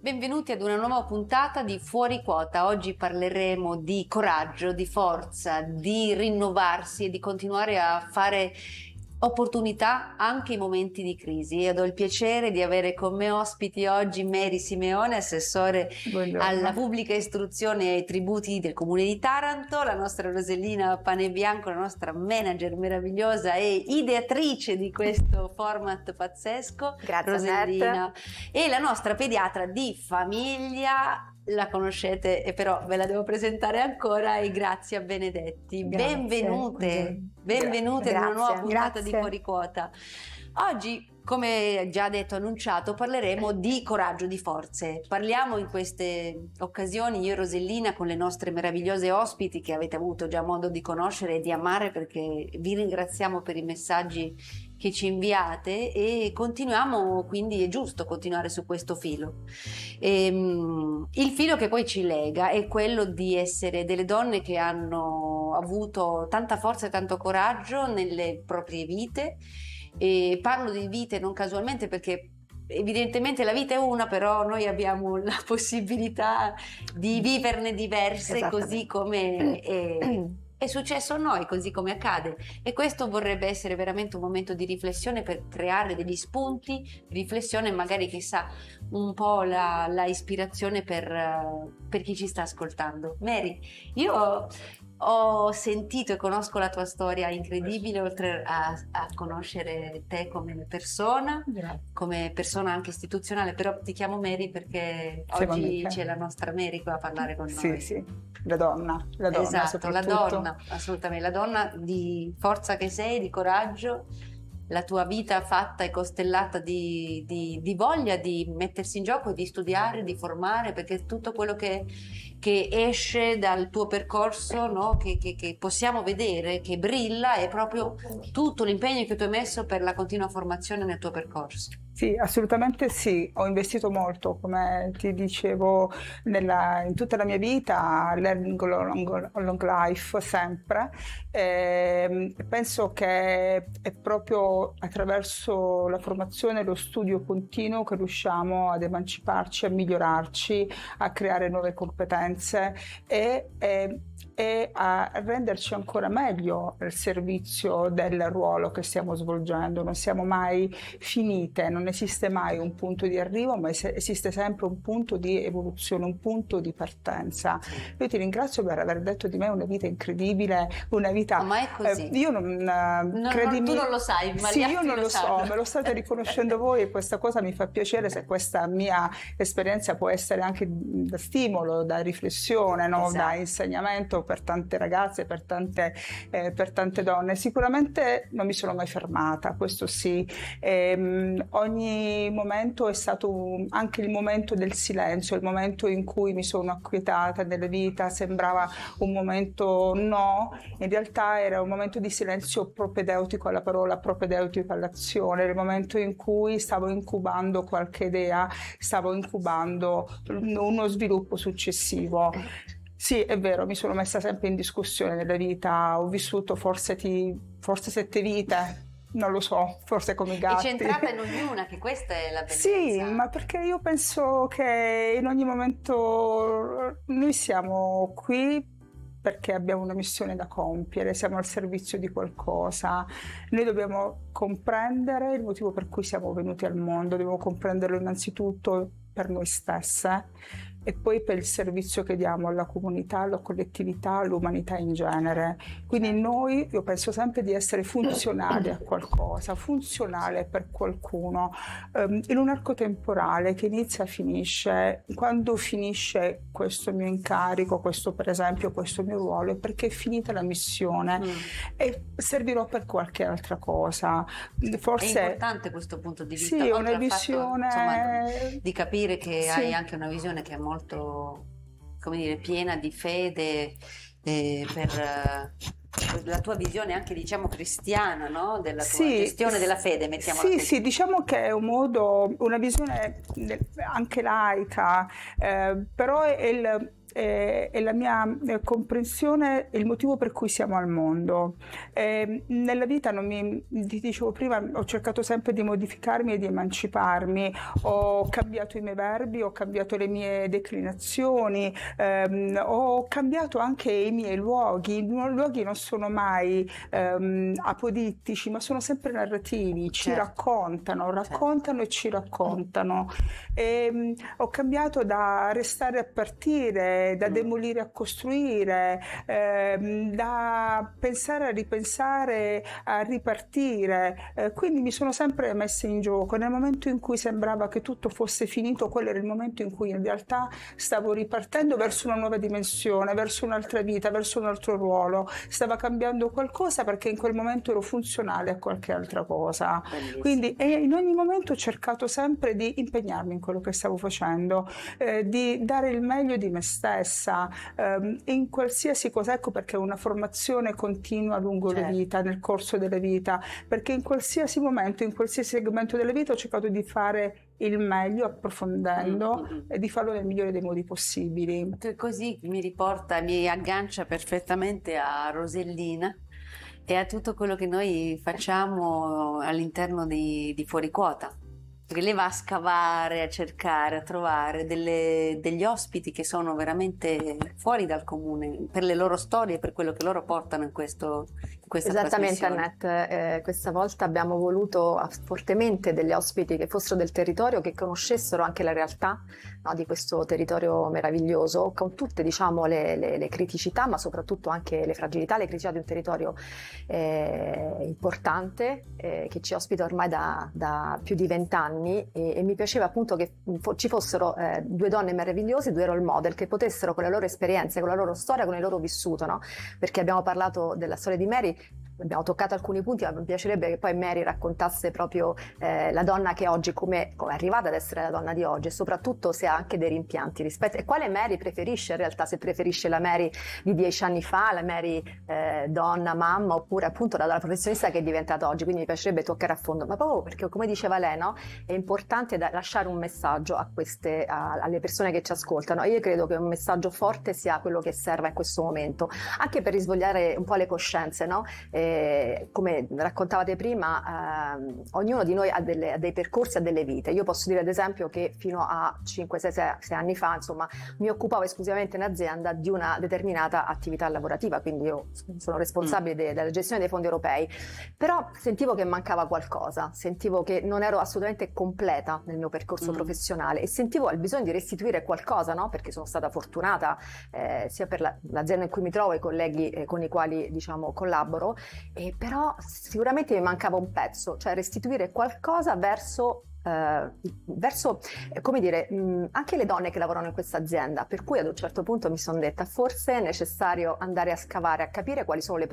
Benvenuti ad una nuova puntata di Fuori Quota. Oggi parleremo di coraggio, di forza, di rinnovarsi e di continuare a fare opportunità anche in momenti di crisi. Io ho il piacere di avere con me ospiti oggi Mary Simeone, assessore alla pubblica istruzione e ai tributi del Comune di Taranto, la nostra Rosellina Panebianco, la nostra manager meravigliosa e ideatrice di questo format pazzesco. Grazie Rosellina. E la nostra pediatra di famiglia, la conoscete e però ve la devo presentare ancora, e Grazia Benedetti. Benvenute ad una nuova puntata di Fuori Quota. Oggi, come già detto, annunciato, parleremo di coraggio, di forze. Parliamo in queste occasioni, io e Rosellina, con le nostre meravigliose ospiti che avete avuto già modo di conoscere e di amare, perché vi ringraziamo per i messaggi che ci inviate, e continuiamo, quindi è giusto continuare su questo filo. Il filo che poi ci lega è quello di essere delle donne che hanno avuto tanta forza e tanto coraggio nelle proprie vite, e parlo di vite non casualmente perché evidentemente la vita è una, però noi abbiamo la possibilità di viverne diverse, così come è successo a noi, così come accade, e questo vorrebbe essere veramente un momento di riflessione per creare degli spunti di riflessione, magari chissà un po' la ispirazione per chi ci sta ascoltando. Mary, io ho sentito e conosco la tua storia incredibile, oltre a conoscere te come persona anche istituzionale, però ti chiamo Mary perché oggi c'è la nostra Mary qua a parlare con noi. Sì, la donna. Esatto, la donna, assolutamente, la donna di forza che sei, di coraggio, la tua vita fatta e costellata di voglia di mettersi in gioco, di studiare, di formare, perché tutto quello che esce dal tuo percorso, no? che possiamo vedere, che brilla, è proprio tutto l'impegno che tu hai messo per la continua formazione nel tuo percorso. Sì, assolutamente sì, ho investito molto, come ti dicevo, in tutta la mia vita, learning long life sempre. Penso che è proprio attraverso la formazione e lo studio continuo che riusciamo ad emanciparci, a migliorarci, a creare nuove competenze e a renderci ancora meglio al servizio del ruolo che stiamo svolgendo. Non siamo mai finite, non esiste mai un punto di arrivo, ma esiste sempre un punto di evoluzione, un punto di partenza. Io ti ringrazio per aver detto di me una vita incredibile, una vita... Ma è così. Io tu non lo sai, ma sì, io non lo so, me lo state riconoscendo voi, e questa cosa mi fa piacere, se questa mia esperienza può essere anche da stimolo, da riflessione, no? Esatto. Da insegnamento per tante ragazze, per tante donne. Sicuramente non mi sono mai fermata, questo sì. Ogni momento è stato anche il momento del silenzio, il momento in cui mi sono acquietata nella vita, sembrava un momento in realtà era un momento di silenzio propedeutico alla parola, propedeutico all'azione, il momento in cui stavo incubando qualche idea, stavo incubando uno sviluppo successivo. Sì, è vero, mi sono messa sempre in discussione nella vita, ho vissuto forse 7 vite, non lo so, forse come i gatti. E centrata in ognuna, che questa è la bellezza. Sì, ma perché io penso che in ogni momento noi siamo qui perché abbiamo una missione da compiere, siamo al servizio di qualcosa. Noi dobbiamo comprendere il motivo per cui siamo venuti al mondo, dobbiamo comprenderlo innanzitutto per noi stesse e poi per il servizio che diamo alla comunità, alla collettività, all'umanità in genere. Quindi io penso sempre di essere funzionali a qualcosa, funzionale per qualcuno, in un arco temporale che inizia e finisce. Quando finisce questo mio incarico, questo mio ruolo, è perché è finita la missione e servirò per qualche altra cosa. Forse è importante questo punto di vista. Sì, una visione... Insomma, di capire che hai anche una visione che è molto, come dire, piena di fede per la tua visione anche, diciamo, cristiana, no? Della tua gestione della fede, mettiamola così. Sì, diciamo che è un modo, una visione anche laica, però è la mia comprensione, il motivo per cui siamo al mondo. Nella vita, ti dicevo prima, ho cercato sempre di modificarmi e di emanciparmi, ho cambiato i miei verbi, ho cambiato le mie declinazioni, ho cambiato anche i miei luoghi. I luoghi non sono mai apodittici, ma sono sempre narrativi, ci raccontano e ci raccontano. Ho cambiato da restare a partire, da demolire a costruire, da pensare a ripensare a ripartire, quindi mi sono sempre messa in gioco. Nel momento in cui sembrava che tutto fosse finito, quello era il momento in cui in realtà stavo ripartendo verso una nuova dimensione, verso un'altra vita, verso un altro ruolo. Stava cambiando qualcosa perché in quel momento ero funzionale a qualche altra cosa. Bellissimo. Quindi in ogni momento ho cercato sempre di impegnarmi in quello che stavo facendo, di dare il meglio di me stessa, in qualsiasi cosa. Ecco perché una formazione continua lungo la vita, nel corso della vita, perché in qualsiasi momento, in qualsiasi segmento della vita ho cercato di fare il meglio, approfondendo e di farlo nel migliore dei modi possibili. Così mi aggancia perfettamente a Rosellina e a tutto quello che noi facciamo all'interno di Fuori Quota. Perché lei va a scavare, a cercare, a trovare degli ospiti che sono veramente fuori dal comune per le loro storie, per quello che loro portano in questa Esattamente, Annette, questa volta abbiamo voluto fortemente degli ospiti che fossero del territorio, che conoscessero anche la realtà, no, di questo territorio meraviglioso, con tutte, diciamo, le criticità, ma soprattutto anche le fragilità, le criticità di un territorio importante, che ci ospita ormai da più di 20 anni, e mi piaceva appunto che ci fossero due donne meravigliose, due role model, che potessero con le loro esperienze, con la loro storia, con il loro vissuto, no? Perché abbiamo parlato della storia di Mary, abbiamo toccato alcuni punti, ma mi piacerebbe che poi Mary raccontasse proprio la donna che oggi, come è arrivata ad essere la donna di oggi, e soprattutto se ha anche dei rimpianti rispetto e quale Mary preferisce in realtà, se preferisce la Mary di 10 anni fa, la Mary donna, mamma, oppure appunto la professionista che è diventata oggi. Quindi mi piacerebbe toccare a fondo, ma proprio perché, come diceva lei, no, è importante lasciare un messaggio alle persone che ci ascoltano, e io credo che un messaggio forte sia quello che serve in questo momento, anche per risvegliare un po' le coscienze, no? Come raccontavate prima, ognuno di noi ha dei percorsi, ha delle vite. Io posso dire ad esempio che fino a 5-6 anni fa, insomma, mi occupavo esclusivamente in azienda di una determinata attività lavorativa, quindi io sono responsabile della gestione dei fondi europei, però sentivo che mancava qualcosa, sentivo che non ero assolutamente completa nel mio percorso professionale, e sentivo il bisogno di restituire qualcosa, no? Perché sono stata fortunata sia per l'azienda in cui mi trovo e i colleghi con i quali, diciamo, collaboro, però sicuramente mi mancava un pezzo, cioè restituire qualcosa verso come dire, anche le donne che lavorano in questa azienda, per cui ad un certo punto mi sono detta forse è necessario andare a scavare, a capire quali sono le